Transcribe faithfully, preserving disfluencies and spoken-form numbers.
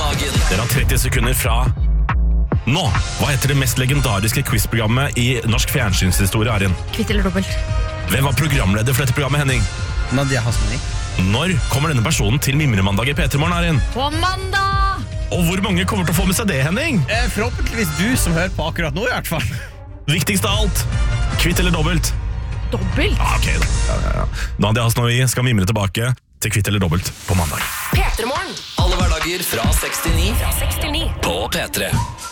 dagen. Dere har tretti sekunder fra nå. Hva heter det mest legendariske quizprogrammet i norsk fjernsynshistorie, Arin? Kvitt eller dobbelt. Hvem var programleder for dette programmet, Henning? Nadia Hasni. Når kommer denne personen til Mimremandag i P tre Morgen, Arin? På mandag! Og hvor mange kommer til å få med seg det, Henning? Eh, forhåpentligvis du som hører på akkurat nå, i hvert fall. Viktigst av alt, kvitt eller dobbelt? Dobbelt? Ah, ok da. Ja, ja, ja. Nadia Hasnoi skal mimre tilbake til kvitt eller dobbelt på mandag. P tre Morgen. Alle hverdager fra seks til ni Fra seks til ni. på P tre.